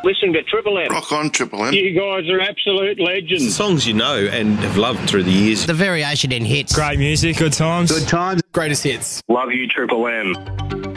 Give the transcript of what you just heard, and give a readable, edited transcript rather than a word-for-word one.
listening to Triple M. Rock on, Triple M. You guys are absolute legends. Songs you know and have loved through the years. The variation in hits. Great music, good times. Good times. Greatest hits. Love you, Triple M.